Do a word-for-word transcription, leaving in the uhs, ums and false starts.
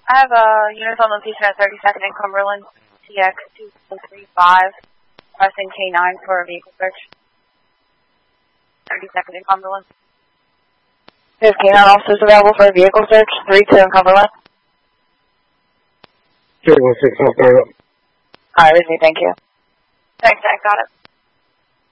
I have a unit on location at thirty-second and Cumberland, T X two four three five, requesting K nine for a vehicle search. thirty-second and Cumberland. There's K nine officers available for a vehicle search, three two in Cumberland. three one six, I'll start up. Alright, Rizzy, thank you. Thanks, I got it.